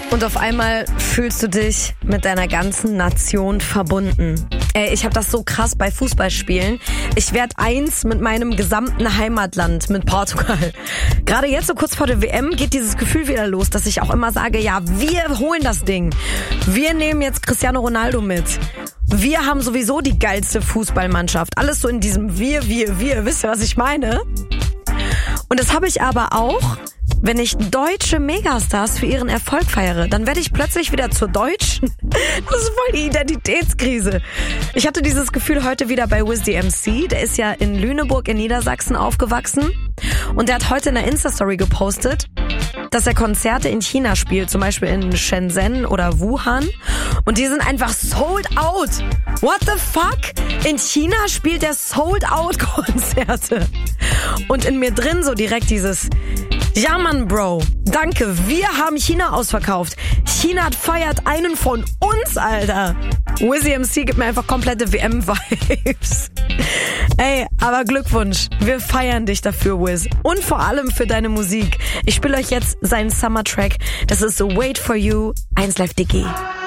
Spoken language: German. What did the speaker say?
Und auf einmal fühlst du dich mit deiner ganzen Nation verbunden. Ey, ich habe das so krass bei Fußballspielen. Ich werd eins mit meinem gesamten Heimatland, mit Portugal. Gerade jetzt so kurz vor der WM geht dieses Gefühl wieder los, dass ich auch immer sage, ja, wir holen das Ding. Wir nehmen jetzt Cristiano Ronaldo mit. Wir haben sowieso die geilste Fußballmannschaft. Alles so in diesem wir. Wisst ihr, was ich meine? Und das habe ich aber auch, wenn ich deutsche Megastars für ihren Erfolg feiere. Dann werde ich plötzlich wieder zur Deutschen. Das ist voll die Identitätskrise. Ich hatte dieses Gefühl heute wieder bei Wiz MC. Der ist ja in Lüneburg in Niedersachsen aufgewachsen. Und der hat heute in der Insta-Story gepostet, dass er Konzerte in China spielt, zum Beispiel in Shenzhen oder Wuhan. Und die sind einfach sold out. What the fuck? In China spielt der sold out Konzerte. Und in mir drin so direkt dieses, ja Mann, Bro, danke, wir haben China ausverkauft. China feiert einen von uns, Alter. Wizzy MC gibt mir einfach komplette WM-Vibes. Ey, aber Glückwunsch, wir feiern dich dafür, Wiz. Und vor allem für deine Musik. Ich spiele euch jetzt seinen Summer-Track. Das ist Wait For You, 1Live Diggy.